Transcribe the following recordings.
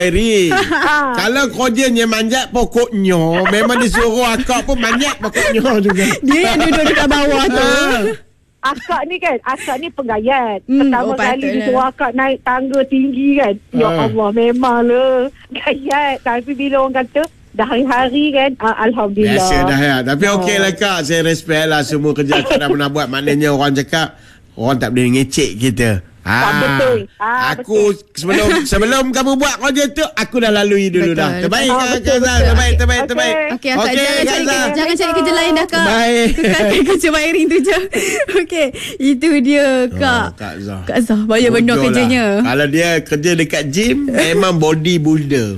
Eri. Kalau kerjanya manjat pokoknya, memang disuruh akak pun manjat pokoknya juga. Dia yang duduk dekat bawah tu. Akak ni penggayat. Pertama kali disuruh akak naik tangga tinggi kan. Ya Allah, memanglah gayat. Tapi bila orang kata dah hari-hari kan, Alhamdulillah. Biasa dah ya. Tapi okey lah kak, saya respect lah semua kerja akak dah pernah buat. Maknanya orang cakap orang tak boleh ngecek kita. Betul. Aku betul. sebelum kamu buat kerja tu, aku dah lalui dulu Betul. dah. Terbaik betul. terbaik. Okey, akak jangan cari kerja lain dah, Kak. Baik. Kekalkan kerja wiring tu je. Okey, itu dia Kak. Kak Zah banyak benda kerjanya. Kalau dia kerja dekat gym, memang bodybuilder.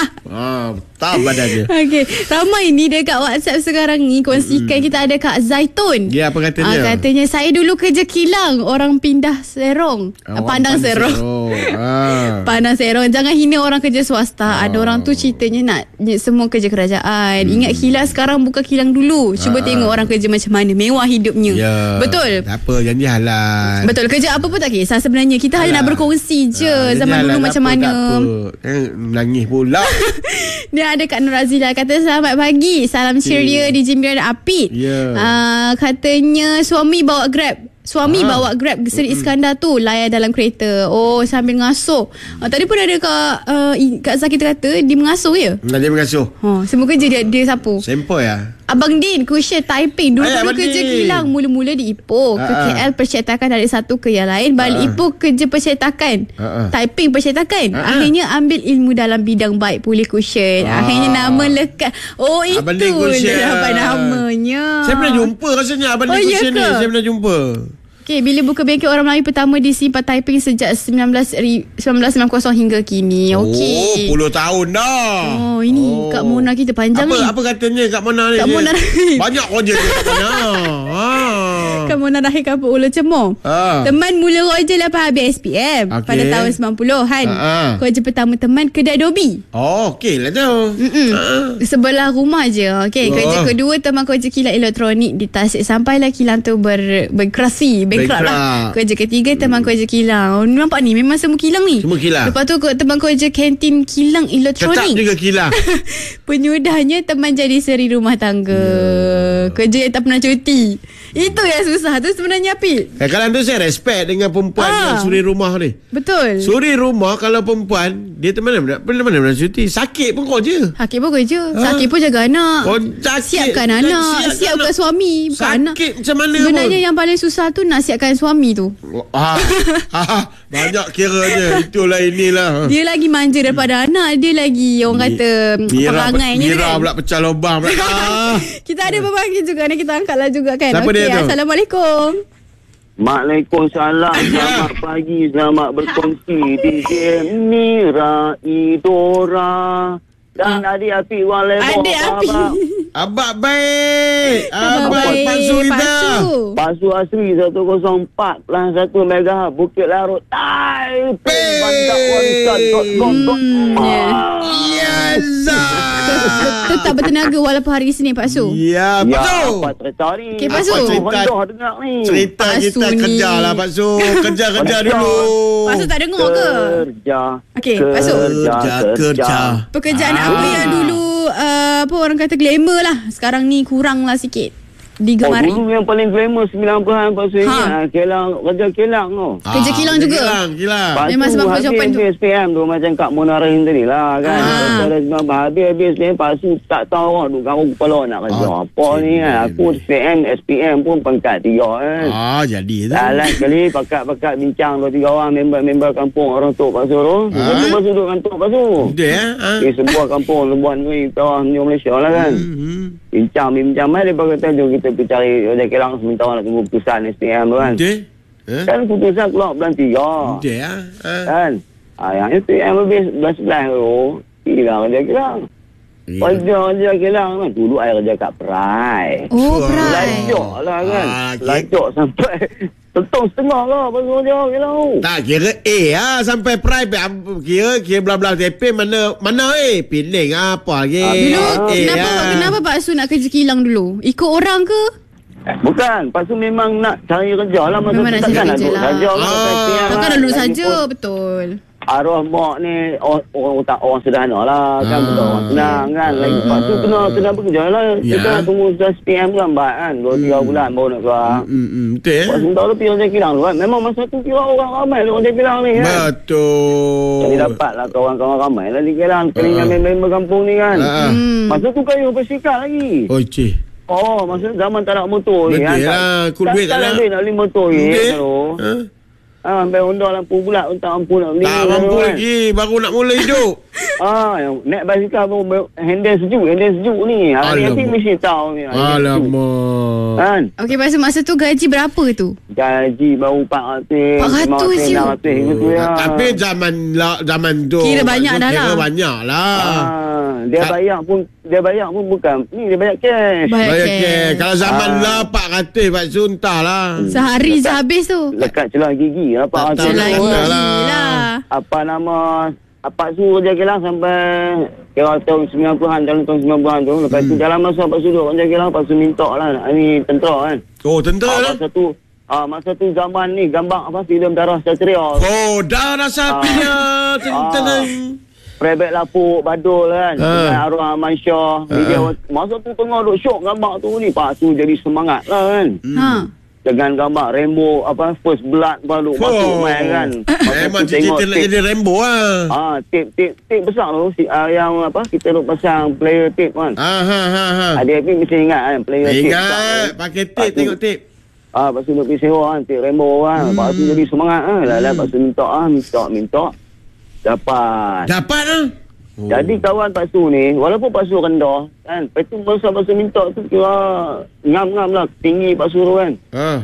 Tak badan dia. Okey, ramai ni dekat WhatsApp sekarang ni kongsikan kita ada Kak Zaitun. Ya, apa katanya? Katanya saya dulu kerja kilang, orang pindah Serong. Pandang Serong. Pandang Serong. Jangan hina orang kerja swasta. Ada orang tu ceritanya nak semua kerja kerajaan. Ingat kilang sekarang bukan kilang dulu. Cuba tengok orang kerja macam mana, mewah hidupnya. Ya. Betul. Tak apa, janji halal. Betul, kerja apa pun tak kisah sebenarnya. Kita hanya nak berkongsi je zaman dulu macam mana. Nangis pula. Dia ada Kak Nur Azila kata selamat pagi, salam ceria di Jimbiran Apit. Katanya suami bawa Grab. Bawa Grab Seri Iskandar tu, layan dalam kereta. Sambil ngasuh. Tadi pun ada Kak Zah kita kata dia mengasuh ya. Dia mengasuh. Semua kerja dia sapu. Sempoi ya. Abang Din Kusha Taiping dulu kerja kilang, mula-mula di Ipoh ke KL percetakan dari satu ke yang lain, balik Ipoh kerja percetakan, Taiping percetakan. Akhirnya ambil ilmu dalam bidang baik pulih Kusha. Akhirnya nama lekat. Itu dia dapat namanya. Saya pernah jumpa rasanya Abang Din Kusha ni. Saya pernah jumpa. Okey, bila buka bengkel orang Melayu pertama di Simpang Taiping sejak 1990 hingga kini. Okey. 10 tahun dah. Ini Kak Mona kita panjang ni. Apa katanya Kak Mona ni? Kak Mona banyak kerja Kak Mona. Kak Mona Rahim Kampung Ulu Cemong. Teman mula kerja lepas habis SPM pada tahun 90-an. Kerja pertama teman kedai Dobi. Okey lah tu. Sebelah rumah je. Okey, kerja kedua teman kerja kilang elektronik di Tasik. Sampailah kilang tu berkerasi, bankrupt lah. Kerja ketiga teman kerja kilang. Nampak ni memang semua kilang ni. Semua kilang. Lepas tu teman kerja kantin kilang elektronik. Tetap juga kilang. Penyudahnya teman jadi seri rumah tangga. Kerja yang tak pernah cuti. Itu yang susah tu sebenarnya, Apit. Kalau tu saya respect dengan perempuan yang suri rumah ni. Betul. Suri rumah kalau perempuan, dia mana cuti. Sakit pun kerja. Sakit pun kerja. Sakit pun jaga anak. Siapkan anak. Siapkan suami. Sakit macam mana sebenarnya pun yang paling susah tu nak siapkan suami tu. Banyak kiranya. Itulah inilah. Dia lagi manja daripada anak. Dia lagi orang kata perangainya Mira pula pecah lubang pula. Kita ada berbagi juga ni, kita angkatlah juga kan. Siapa dia tu? Assalamualaikum. Waalaikumsalam. Selamat pagi, selamat berkongsi DJ Mira Idora dan adik Api Walebo. Adik Api. Abang baik. Abang Pasu kita. Pasu asli 104.1 MHz Bukit Larut Taiping. Yes. Tetap bertenaga walaupun hari Isnin, Pak Su. Ya, Pak Su. Apa cerita ni? Okey, Pak Su. Cerita kita kerja lah, Pak Su. Kerja dulu. Pak Su tak dengar ke? Kerja. Okey, Pak Su. Kerja. Pekerjaan apa yang dulu apa orang kata glamour lah, sekarang ni kurang lah sikit digemari. Dulu yang paling glamour 90-an Pak Su ingat kerja kilang tu. Kerja kilang juga. Kilang. Memang sebab jawapan tu. SPM tu macam Kak Mona Rahim tadi lah kan. Habis SPM Pak Su tak tahu orang tu kamu kepala nak kerja apa ni kan. Aku SPM pun pangkat 3 kan. Jadi tu. Dalam sekali pakat bincang 2-3 orang member kampung orang tu Pak Su tu. Itu Pak Su duduk kantor Pak Su. Di sebuah kampung Lebuan ni bawah Malaysia lah kan. Bincang mai dia kata jom kita pergi cari kerja kilang sementara nak tunggu keputusan SPM tu kan. Kan keputusan keluar bulan 3. Kan. Yang SPM habis bulan 11 tu. Hilang kerja kilang. Kerja kilang kan. Dulu saya kerja kat Perai. Perai. Lajak lah kan. Lajak sampai Tentung setengah lah pasal kerja kilang tu. Tak kira sampai Perai. Kira belah-belah TP mana Piling apa lagi. Dulu kenapa Pak Su nak kerja kilang dulu? Ikut orang ke? Bukan. Lepas tu memang nak cari kerja lah. Memang nak cari kerja lah. Takkan Takkan dulu saja. Betul. arwah mak ni orang sederhana lah kan, bukan orang senang kan. Lagi lepas tu kena bekerja lah. Kita nak tunggu SPM lambat kan, 2-3 bulan baru nak keluar. Betul sebentar tu pergi orang Kilang tu kan, memang masa tu kira orang ramai orang Kilang ni kan. Betul. Jadi dapat lah kawan-kawan ramai lah di Kilang, kelingan member kampung ni kan. Masa tu kayu bersikat lagi. Masa zaman tak ada motor ni kan. Betul lah, cool duit tak ada. Nak beli motor ni sampai Honda lampu pula, tak mampu nak beli. Tak mampu lagi, baru nak mula hidup. Naik basikal pun handle sejuk ni. Hari-hari mesti tahu ni. Alamak. Kan? Okey, masa tu gaji berapa tu? Gaji baru 400 je. gitu ya. Tapi zaman tu kira banyak dah lah. Kira banyak lah. Dia bayar pun bukan ni, dia bayar cash. Bayar cash. Kalau zaman lah 400 Pak Su, entahlah. Sehari habis tu. Lekat celah gigi lah Pak. Celah gigi lah. Apa nama Pak Su je Kilang sampai kira tahun 90-an, tahun 90-an tu. Lepas tu dalam masa Pak Su duduk je Kilang, Pak Su minta lah ni tentera kan. Tentera lah. Masa tu zaman ni gambar filem Darah Satria. Darah Satria. Tentera. Private Lapuk Badul kan, dengan arwah Aman Shah. Masa tu tengah duk syok gambar tu ni, Pak Su jadi semangat lah kan. Dengan gambar Rainbow First Blood baru masuk main kan. Memang cita-cita nak jadi Rainbow lah. Tape besar tu yang kita duk pasang player tape kan. Adik-adik mesti ingat kan player tape. Ingat pakai tape, tengok tape. Lepas tu duk pergi sewa kan, tape Rainbow kan. Lepas tu jadi semangat kan. Lepas tu minta Dapat lah. Jadi kawan Pak Su ni, walaupun Pak Su rendah kan, lepas tu masa Pak Su minta tu kira ngam-ngam lah, tinggi Pak Su tu kan.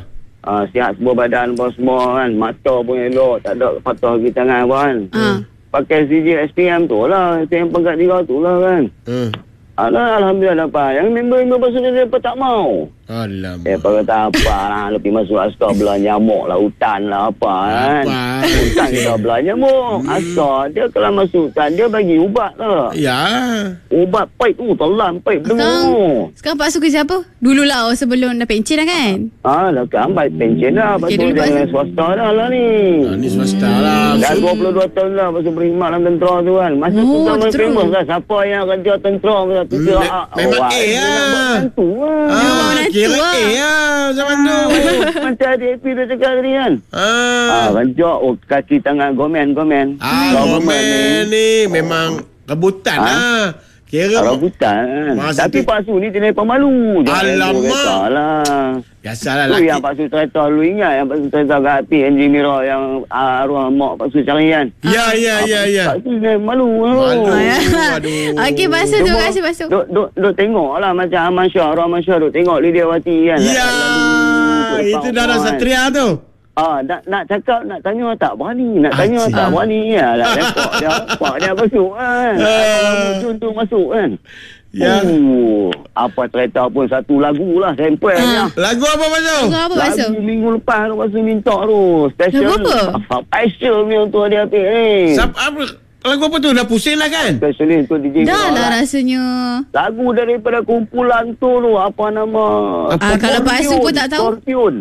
Sihat sebuah badan pun semua kan, mata pun elok, tak ada patah di tangan pun kan. Pakai CJ SPM tu lah, SPM pangkat 3 tu lah kan. Alhamdulillah dapat. Yang member Pak Su dia tak mau. Alamak. Kata apa lah, lebih masuk askar belah nyamuk lah, hutan lah apa kan. Hutan kita belah nyamuk. Askar dia kalau masuk hutan, dia bagi ubat lah. Ya. Ubat paip tu, telan paip dengar. Sekarang Pak Su kerja apa? Dululah sebelum dah pencen dah kan? Dah kan baik pencen dah. Lepas tu jangan swasta dah lah ni. Ni swasta lah. Dah 22 tahun lah lepas tu berkhidmat dalam tentera tu kan. Masa tu zaman famous lah. Siapa yang kerja tentera tu kira memang A lah. Bantu lah. Kira A lah zaman tu. Macam adik tu cakap tadi kan. Rancak kaki tangan gomen. Gomen ni memang rebutan lah. Kira rebutan. Tapi Pak Su ni jenis pemalu. Alamak. Biasalah lelaki. Tu yang Pak Su cerita, lu ingat yang Pak Su cerita kat api NG Mira yang arwah mak Pak Su cari kan? Ya. Pak Su jenis malu. Aduh. Okey, Pak Su, terima kasih Pak Su. Duk tengok lah macam Aman Shah, arwah Aman Shah duk tengok Lydia Wati kan. Ya, itu Darah Satria tu. Nak cakap, nak tanya tak berani. Ya lah, rekod dia masuk kan. Jun tu masuk kan. Ya. Apa cerita pun satu lagu lah sampelnya. Lagu apa Pasal? Lagu minggu lepas tu Pasal minta tu. Special. Lagu apa? Special punya tu dia ni. Lagu apa tu? Dah pusing lah kan? Special tu DJ. Dah lah rasanya. Lagu daripada kumpulan tu apa nama? Kalau Pak Su pun tak tahu. Scorpion.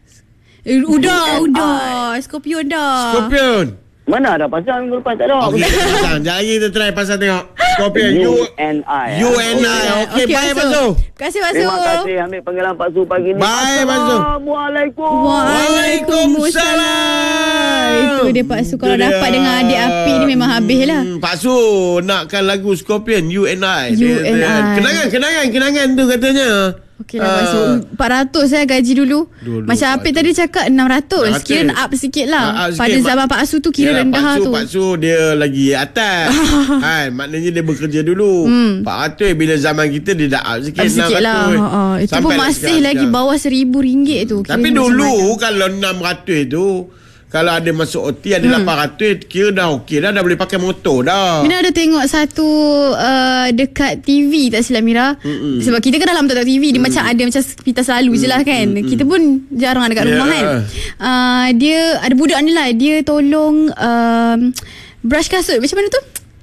Udah. Scorpion dah. Scorpion. Mana ada pasal minggu lepas tak ada. Okey, pasang. Sekejap lagi kita try pasal tengok. Scorpion. UNI. Okey, bye Pak Su. Terima kasih Pak Su. Terima kasih ambil panggilan Pak Su pagi ni. Bye Pak Su. Assalamualaikum. Waalaikumsalam. Itu dia Pak Su. Kalau dapat dengan adik api ni memang habis lah. Pak Su nakkan lagu Scorpion UNI. Kenangan tu katanya. Okey lah Pak Su. 400 saya gaji dulu. Macam Apik tadi cakap 600. Kira up sikit lah. Pada zaman Pak Su tu kira rendah tu. Pak Su dia lagi atas. Maknanya dia bekerja dulu. Pak Atul bila zaman kita dia dah up sikit. 600 lah. Itu pun masih lagi bawah RM1,000 tu. Tapi dulu kalau 600 tu, kalau ada masuk OT ada 800, kira dah okey dah boleh pakai motor dah. Mina ada tengok satu dekat TV tak silap Mira. Sebab kita kan dalam tak TV, dia macam ada macam kita selalu je lah kan. Kita pun jarang ada kat rumah kan. Dia ada budak ni lah, dia tolong brush kasut. Macam mana tu?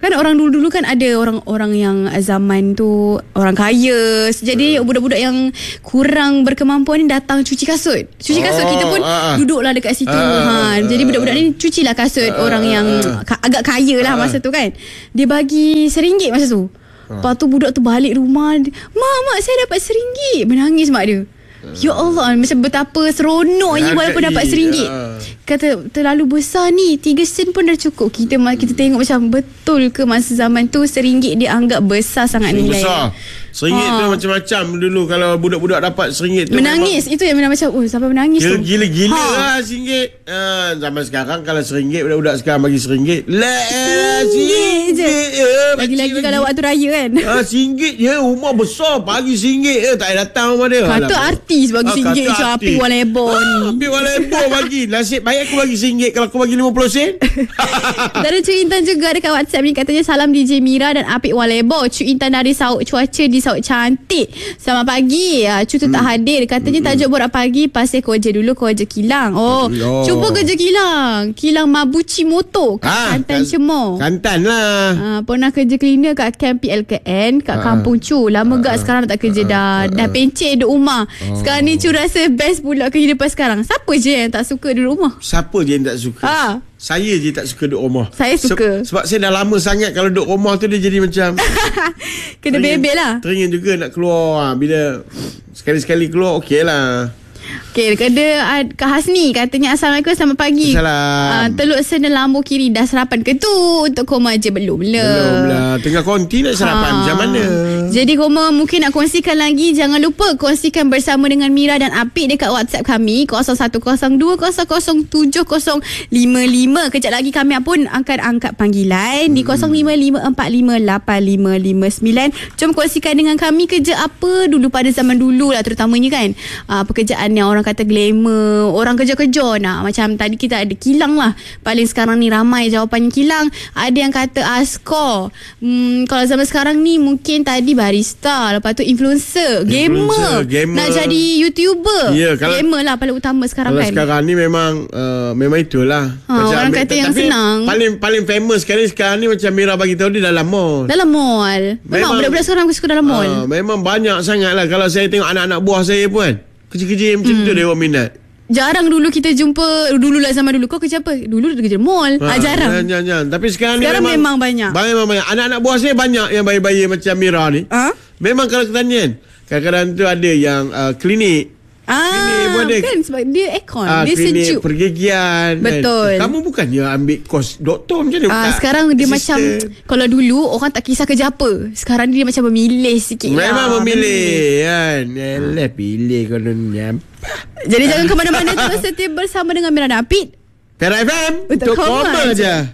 Kan orang dulu-dulu kan ada orang-orang yang zaman tu orang kaya. Jadi budak-budak yang kurang berkemampuan ni datang cuci kasut. Cuci kasut kita pun duduklah dekat situ. Jadi budak-budak ni cucilah kasut orang yang agak kaya lah masa tu kan. Dia bagi RM1 masa tu. Lepas tu budak tu balik rumah, Mak saya dapat RM1. Menangis mak dia. Ya Allah, macam betapa seronoknya walaupun dapat RM1. Kata terlalu besar ni, 3 sen pun dah cukup. Kita tengok macam betul ke masa zaman tu RM1 dia anggap besar sangat nilai. Besar. RM1 tu macam-macam dulu. Kalau budak-budak dapat RM1 tu menangis. Itu yang macam sampai menangis tu. Gila-gila lah RM1. Zaman sekarang kalau RM1, budak-budak sekarang bagi RM1. RM1 je. Lagi-lagi kalau waktu raya kan. RM1 je. Rumah besar bagi RM1. Tak payah datang rumah dia. Kata artis bagi RM1 macam api walebo ni. Api walebo bagi. Nasib baik aku bagi RM1 kalau aku bagi 50 sen. Dari Cik Intan juga dekat WhatsApp ni katanya, salam DJ Mira dan Apik Walebo. Cik Intan dari Sauk Cuaca di Sauk Cantik. Selamat pagi. Cucu tak hadir. Katanya tajuk borak pagi pasal kerja dulu, kerja kilang. Cuba kerja kilang. Kilang Mabuci Motor kat Kantan Cemor. Kantan lah. Pernah kerja cleaner kat Camp PLKN kat Kampung Cu. Lama gak sekarang tak kerja dah. Dah pencet duduk rumah. Sekarang ni Cu rasa best pula kehidupan sekarang. Siapa je yang tak suka duduk rumah? Siapa je yang tak suka? Saya je tak suka duduk rumah. Saya suka. Sebab saya dah lama sangat kalau duduk rumah tu dia jadi macam kena bebel lah. Teringin juga nak keluar. Bila sekali-sekali keluar okey lah. Okay, ada Kak Hasni katanya, Assalamualaikum, selamat pagi. Assalamualaikum. Teluk Sena Lambu Kiri dah sarapan ke tu? Untuk koma je belum lah. Tengah konti nak sarapan macam mana? Jadi koma mungkin nak kongsikan lagi. Jangan lupa kongsikan bersama dengan Mira dan Apik dekat WhatsApp kami 0102007055. Kejap lagi kami pun akan angkat panggilan di 0555455559. Jom kongsikan dengan kami kerja apa dulu pada zaman dulu lah, terutamanya kan pekerjaan yang orang kata glamour, orang kerja-kerja nak. Macam tadi kita ada kilang lah. Paling sekarang ni ramai jawapannya kilang. Ada yang kata askor. Kalau zaman sekarang ni mungkin tadi barista, lepas tu influencer, gamer. Nak jadi YouTuber. Gamer lah paling utama sekarang kan. Sekarang ni memang itulah. Orang kata yang senang. Paling famous sekarang ni macam Mira bagi tahu dia dalam mall. Memang budak-budak sekarang suka dalam mall. Memang banyak sangat lah. Kalau saya tengok anak-anak buah saya pun kan, kerja-kerja macam tu dia orang minat. Jarang dulu kita jumpa. Dulu lah zaman dulu, kau kerja apa? Dulu kerja mall. Jarang. Tapi sekarang memang banyak. Anak-anak buah saya banyak yang bayi-bayi macam Mira ni. Memang kalau kita kadang-kadang tu ada yang klinik. Kan sebab dia aircon, dia klinik, sejuk, pergigian. Betul. Kamu bukannya ambil kos doktor macam ni? Sekarang dia macam, kalau dulu orang tak kisah kerja apa, sekarang dia macam memilih sikit. Memang memilih kan. Pilih kononnya. Jadi jangan ke mana-mana, terus setia bersama dengan Mira dan Apik Perak FM untuk koma je.